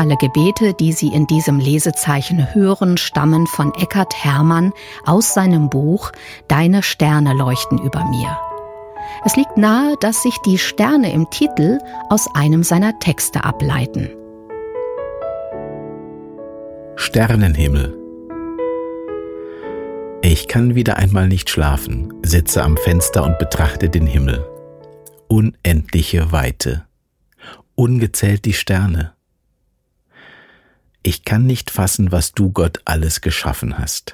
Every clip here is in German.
Alle Gebete, die Sie in diesem Lesezeichen hören, stammen von Eckhard Hermann aus seinem Buch »Deine Sterne leuchten über mir«. Es liegt nahe, dass sich die Sterne im Titel aus einem seiner Texte ableiten. Sternenhimmel. Ich kann wieder einmal nicht schlafen, sitze am Fenster und betrachte den Himmel. Unendliche Weite. Ungezählt die Sterne. Ich kann nicht fassen, was du, Gott, alles geschaffen hast.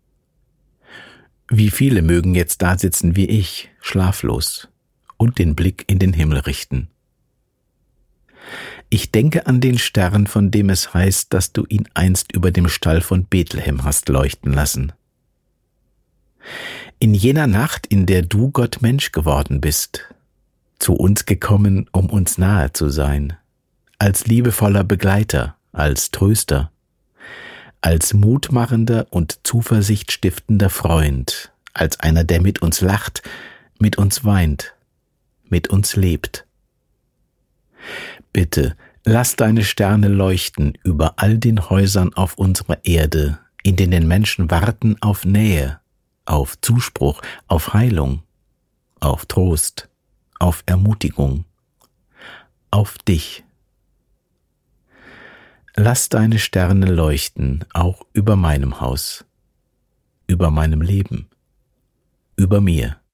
Wie viele mögen jetzt da sitzen wie ich, schlaflos, und den Blick in den Himmel richten. Ich denke an den Stern, von dem es heißt, dass du ihn einst über dem Stall von Bethlehem hast leuchten lassen. In jener Nacht, in der du, Gott, Mensch geworden bist, zu uns gekommen, um uns nahe zu sein, als liebevoller Begleiter, als Tröster, als mutmachender und zuversichtstiftender Freund, als einer, der mit uns lacht, mit uns weint, mit uns lebt. Bitte, lass deine Sterne leuchten über all den Häusern auf unserer Erde, in denen Menschen warten auf Nähe, auf Zuspruch, auf Heilung, auf Trost, auf Ermutigung, auf dich. Lass deine Sterne leuchten auch über meinem Haus, über meinem Leben, über mir.